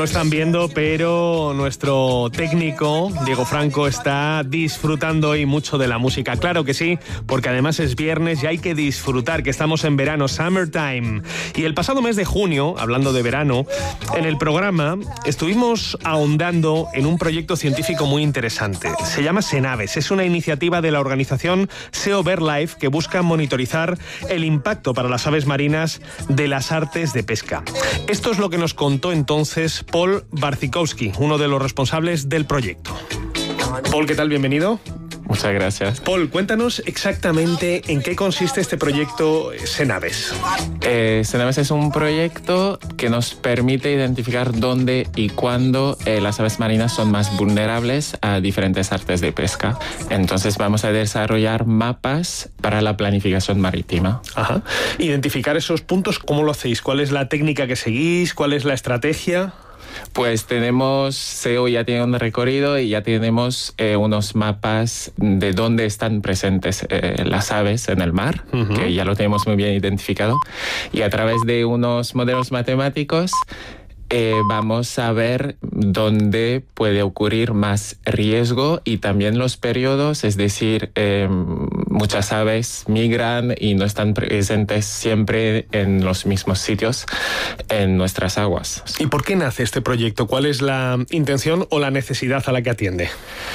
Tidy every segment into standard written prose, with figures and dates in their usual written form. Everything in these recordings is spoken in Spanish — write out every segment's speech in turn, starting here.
lo están viendo, pero nuestro técnico, Diego Franco, está disfrutando hoy mucho de la música. Claro que sí, porque además es viernes y hay que disfrutar, que estamos en verano, summertime. Y el pasado mes de junio, hablando de verano, en el programa estuvimos ahondando en un proyecto científico muy interesante. Se llama Senaves. Es una iniciativa de la organización SEO BirdLife que busca monitorizar el impacto para las aves marinas de las artes de pesca. Esto es lo que nos contó entonces Paul Barcikowski, uno de los responsables del proyecto. Paul, ¿qué tal? Bienvenido. Muchas gracias. Paul, cuéntanos exactamente en qué consiste este proyecto Senaves. Senaves es un proyecto que nos permite identificar dónde y cuándo las aves marinas son más vulnerables a diferentes artes de pesca. Entonces vamos a desarrollar mapas para la planificación marítima. Ajá. Identificar esos puntos, ¿cómo lo hacéis? ¿Cuál es la técnica que seguís? ¿Cuál es la estrategia? Pues tenemos, SEO ya tiene un recorrido y ya tenemos unos mapas de dónde están presentes las aves en el mar, que ya lo tenemos muy bien identificado. Y a través de unos modelos matemáticos vamos a ver dónde puede ocurrir más riesgo y también los periodos, es decir, muchas aves migran y no están presentes siempre en los mismos sitios en nuestras aguas. ¿Y por qué nace este proyecto? ¿Cuál es la intención o la necesidad a la que atiende?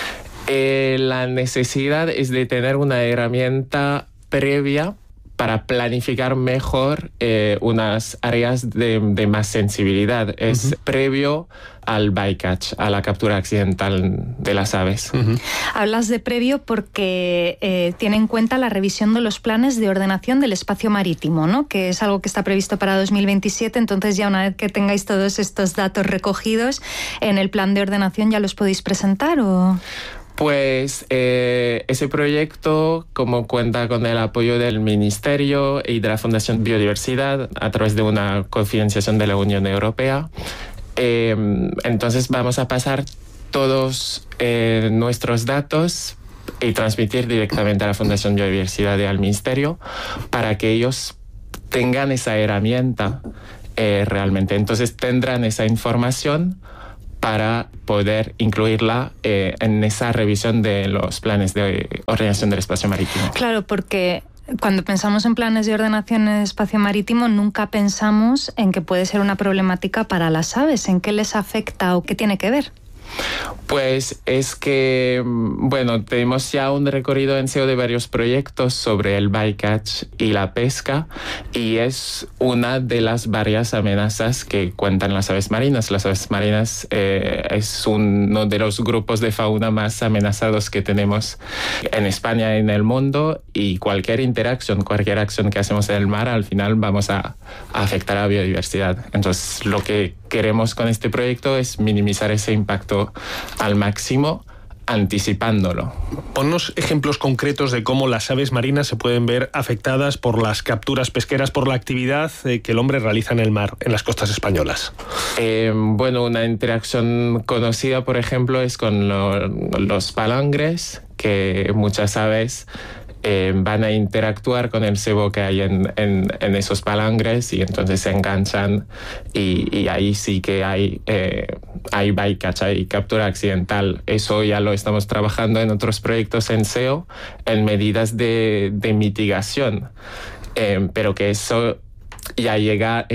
La necesidad es de tener una herramienta previa para planificar mejor unas áreas de más sensibilidad. Es previo al bycatch, a la captura accidental de las aves. Hablas de previo porque tiene en cuenta la revisión de los planes de ordenación del espacio marítimo, ¿no? Que es algo que está previsto para 2027, entonces ya una vez que tengáis todos estos datos recogidos en el plan de ordenación, ¿ya los podéis presentar o...? Pues ese proyecto, como cuenta con el apoyo del Ministerio y de la Fundación Biodiversidad a través de una cofinanciación de la Unión Europea, entonces vamos a pasar todos nuestros datos y transmitir directamente a la Fundación Biodiversidad y al Ministerio para que ellos tengan esa herramienta realmente. Entonces tendrán esa información para poder incluirla en esa revisión de los planes de ordenación del espacio marítimo. Claro, porque cuando pensamos en planes de ordenación del espacio marítimo nunca pensamos en que puede ser una problemática para las aves. ¿En qué les afecta o qué tiene que ver? Pues es que, bueno, tenemos ya un recorrido en SEO de varios proyectos sobre el bycatch y la pesca y es una de las varias amenazas que cuentan las aves marinas. Las aves marinas es uno de los grupos de fauna más amenazados que tenemos en España y en el mundo y cualquier interacción, cualquier acción que hacemos en el mar, al final vamos a afectar a la biodiversidad. Entonces, lo que queremos con este proyecto es minimizar ese impacto al máximo, anticipándolo. Ponnos ejemplos concretos de cómo las aves marinas se pueden ver afectadas por las capturas pesqueras, por la actividad que el hombre realiza en el mar, en las costas españolas. Bueno, una interacción conocida, por ejemplo, es con los palangres, que muchas aves van a interactuar con el cebo que hay en esos palangres y entonces se enganchan y ahí sí que hay bycatch, hay captura accidental. Eso ya lo estamos trabajando en otros proyectos en SEO, en medidas de mitigación, pero que eso ya llega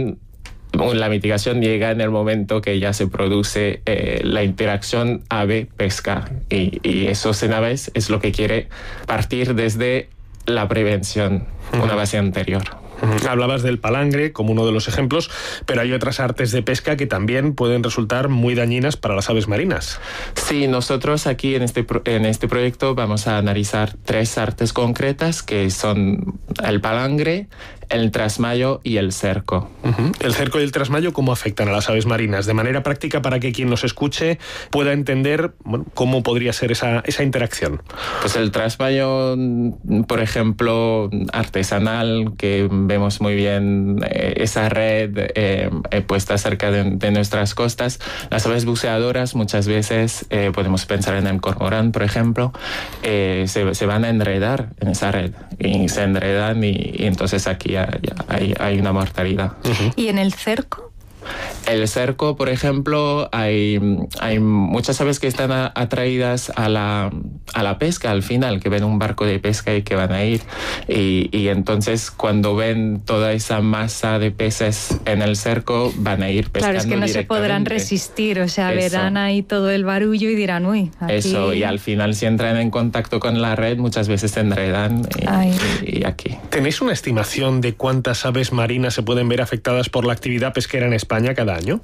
la mitigación llega en el momento que ya se produce la interacción ave-pesca y eso Senaves es lo que quiere partir desde la prevención, una base anterior. Hablabas del palangre como uno de los ejemplos, pero hay otras artes de pesca que también pueden resultar muy dañinas para las aves marinas. Sí, nosotros aquí en este proyecto vamos a analizar 3 artes concretas que son el palangre, el trasmayo y el cerco. El cerco y el trasmayo, ¿cómo afectan a las aves marinas? De manera práctica, para que quien nos escuche pueda entender, bueno, cómo podría ser esa interacción. Pues el trasmayo, por ejemplo, artesanal, que vemos muy bien esa red puesta cerca de nuestras costas. Las aves buceadoras muchas veces, podemos pensar en el cormorán, por ejemplo, se van a enredar en esa red y se enredan y entonces aquí hay una mortalidad. ¿Y en el cerco? El cerco, por ejemplo, hay muchas aves que están atraídas a la pesca al final, que ven un barco de pesca y que van a ir. Y entonces cuando ven toda esa masa de peces en el cerco, van a ir pescando. Claro, es que no se podrán resistir, o sea, verán ahí todo el barullo y dirán, uy, aquí... Eso, y al final si entran en contacto con la red, muchas veces se enredan y aquí. ¿Tenéis una estimación de cuántas aves marinas se pueden ver afectadas por la actividad pesquera en España cada año?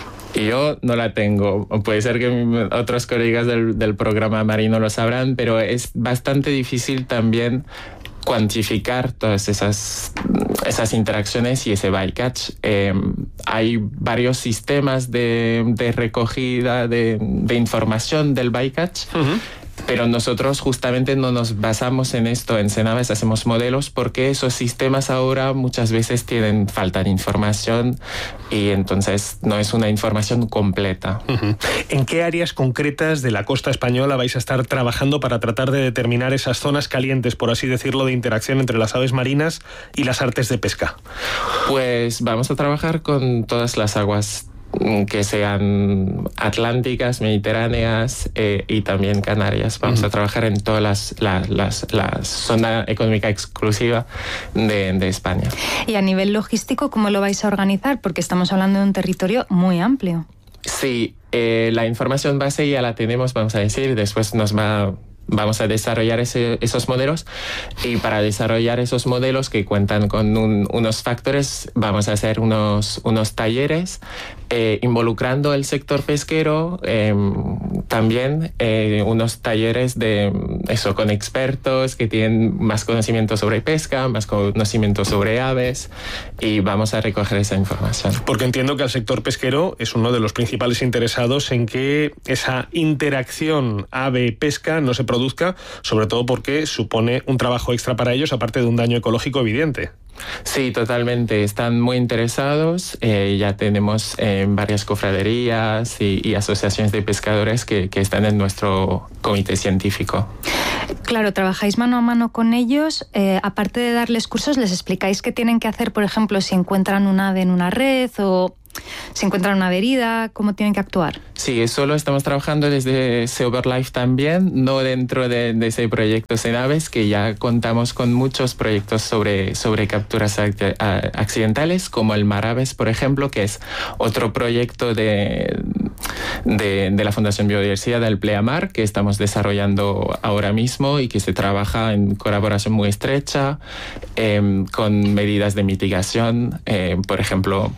Yo no la tengo. Puede ser que otros colegas del programa marino lo sabrán, pero es bastante difícil también cuantificar todas esas interacciones y ese bycatch. Hay varios sistemas de recogida de información del bycatch. Uh-huh. Pero nosotros justamente no nos basamos en esto. En Cenaves hacemos modelos porque esos sistemas ahora muchas veces falta de información y entonces no es una información completa. Uh-huh. ¿En qué áreas concretas de la costa española vais a estar trabajando para tratar de determinar esas zonas calientes, por así decirlo, de interacción entre las aves marinas y las artes de pesca? Pues vamos a trabajar con todas las aguas que sean atlánticas, mediterráneas y también canarias. Vamos a trabajar en todas la zona económica exclusiva de España. Y a nivel logístico, ¿cómo lo vais a organizar? Porque estamos hablando de un territorio muy amplio. Sí, la información base ya la tenemos, vamos a decir, después vamos a desarrollar esos modelos y para desarrollar esos modelos que cuentan con unos factores vamos a hacer unos talleres involucrando el sector pesquero, también unos talleres con expertos que tienen más conocimiento sobre pesca, más conocimiento sobre aves y vamos a recoger esa información. Porque entiendo que el sector pesquero es uno de los principales interesados en que esa interacción ave-pesca no se produzca, sobre todo porque supone un trabajo extra para ellos, aparte de un daño ecológico evidente. Sí, totalmente. Están muy interesados. Ya tenemos varias cofraderías y asociaciones de pescadores que están en nuestro comité científico. Claro, trabajáis mano a mano con ellos. Aparte de darles cursos, ¿les explicáis qué tienen que hacer, por ejemplo, si encuentran un ave en una red o si encuentran una herida, cómo tienen que actuar? Sí, eso lo estamos trabajando desde SeaOverLife también, no dentro de ese proyecto Cenaves, que ya contamos con muchos proyectos sobre capturas accidentales, como el Mar Aves, por ejemplo, que es otro proyecto de la Fundación Biodiversidad del Pleamar, que estamos desarrollando ahora mismo y que se trabaja en colaboración muy estrecha, con medidas de mitigación, por ejemplo.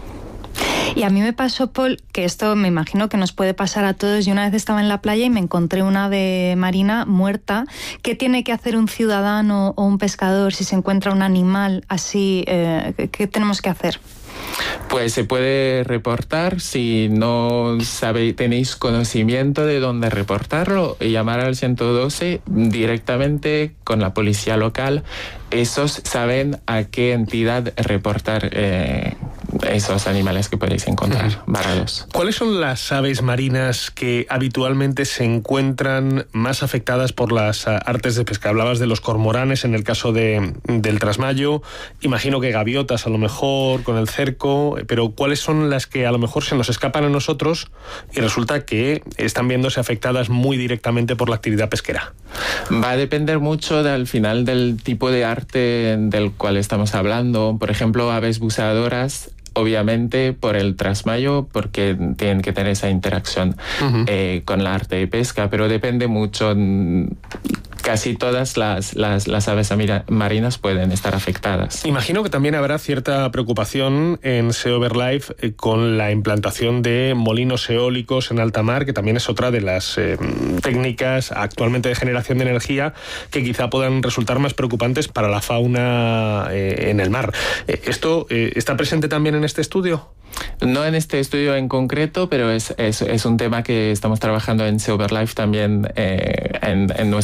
Y a mí me pasó, Paul, que esto me imagino que nos puede pasar a todos. Yo una vez estaba en la playa y me encontré una ave marina muerta. ¿Qué tiene que hacer un ciudadano o un pescador si se encuentra un animal así? ¿Qué tenemos que hacer? Pues se puede reportar. Si no tenéis conocimiento de dónde reportarlo, llamar al 112 directamente con la policía local. Esos saben a qué entidad reportar esos animales que podéis encontrar varados. ¿Cuáles son las aves marinas que habitualmente se encuentran más afectadas por las artes de pesca? Hablabas de los cormoranes en el caso del trasmayo, imagino que gaviotas a lo mejor con el cerco, pero ¿cuáles son las que a lo mejor se nos escapan a nosotros y resulta que están viéndose afectadas muy directamente por la actividad pesquera? Va a depender mucho al final del tipo de arte del cual estamos hablando. Por ejemplo, aves buceadoras, obviamente por el trasmayo, porque tienen que tener esa interacción con la arte de pesca, pero depende mucho. Casi todas las aves marinas pueden estar afectadas. Imagino que también habrá cierta preocupación en SeaOverLife con la implantación de molinos eólicos en alta mar, que también es otra de las técnicas actualmente de generación de energía que quizá puedan resultar más preocupantes para la fauna en el mar. ¿Esto está presente también en este estudio? No en este estudio en concreto, pero es un tema que estamos trabajando en SeaOverLife también en nuestra área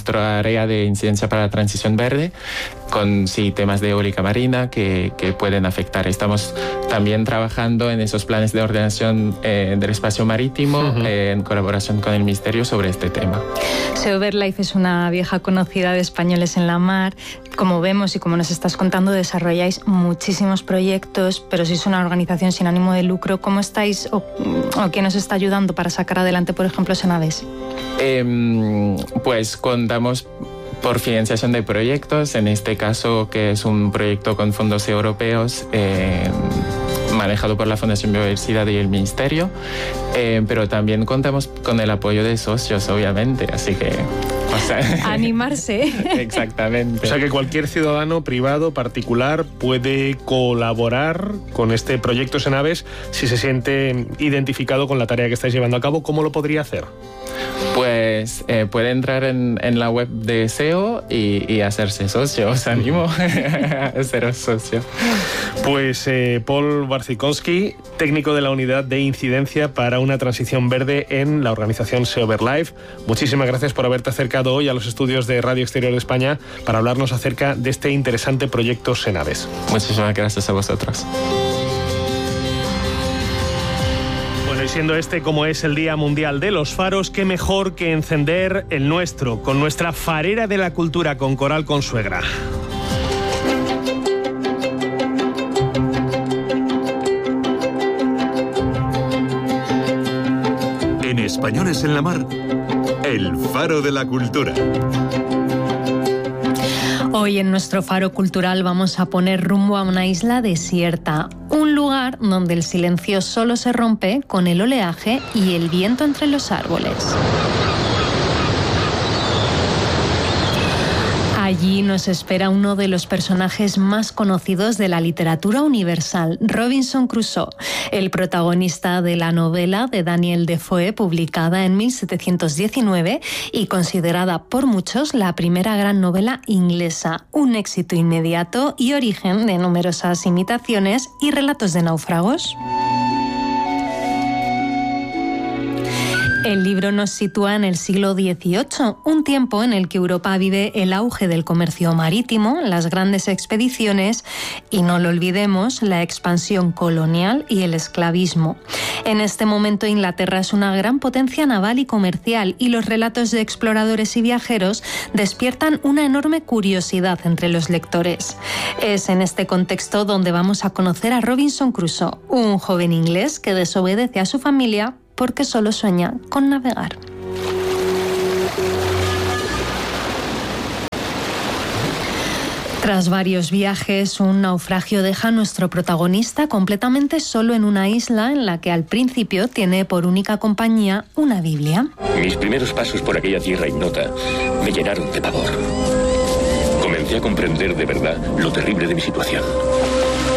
tarea de incidencia para la transición verde, con temas de eólica marina que pueden afectar. Estamos también trabajando en esos planes de ordenación del espacio marítimo en colaboración con el Ministerio sobre este tema. SEO Birdlife es una vieja conocida de Españoles en la Mar. Como vemos y como nos estás contando, desarrolláis muchísimos proyectos, pero sois una organización sin ánimo de lucro. ¿Cómo estáis o quién os está ayudando para sacar adelante, por ejemplo, Senaves? Pues contamos por financiación de proyectos, en este caso que es un proyecto con fondos europeos manejado por la Fundación Biodiversidad y el Ministerio, pero también contamos con el apoyo de socios, obviamente, así que... animarse. Exactamente. O sea que cualquier ciudadano, privado, particular, puede colaborar con este proyecto Senaves si se siente identificado con la tarea que estáis llevando a cabo. ¿Cómo lo podría hacer? Pues puede entrar en la web de SEO y hacerse socio. Os animo a ser socio. Pues Paul Barcinkowski, técnico de la Unidad de Incidencia para una Transición Verde en la organización SEO Birdlife. Muchísimas gracias por haberte acercado hoy a los estudios de Radio Exterior de España para hablarnos acerca de este interesante proyecto Senaves. Muchísimas gracias a vosotros. Bueno, y siendo este como es el Día Mundial de los Faros, qué mejor que encender el nuestro, con nuestra farera de la cultura, con Coral Consuegra. En Españoles en la Mar, el Faro de la Cultura. Hoy en nuestro Faro Cultural vamos a poner rumbo a una isla desierta, un lugar donde el silencio solo se rompe con el oleaje y el viento entre los árboles. Allí nos espera uno de los personajes más conocidos de la literatura universal, Robinson Crusoe, el protagonista de la novela de Daniel Defoe, publicada en 1719 y considerada por muchos la primera gran novela inglesa, un éxito inmediato y origen de numerosas imitaciones y relatos de náufragos. El libro nos sitúa en el siglo XVIII, un tiempo en el que Europa vive el auge del comercio marítimo, las grandes expediciones y, no lo olvidemos, la expansión colonial y el esclavismo. En este momento Inglaterra es una gran potencia naval y comercial y los relatos de exploradores y viajeros despiertan una enorme curiosidad entre los lectores. Es en este contexto donde vamos a conocer a Robinson Crusoe, un joven inglés que desobedece a su familia porque solo sueña con navegar. Tras varios viajes, un naufragio deja a nuestro protagonista completamente solo en una isla en la que al principio tiene por única compañía una Biblia. Mis primeros pasos por aquella tierra ignota me llenaron de pavor. Comencé a comprender de verdad lo terrible de mi situación.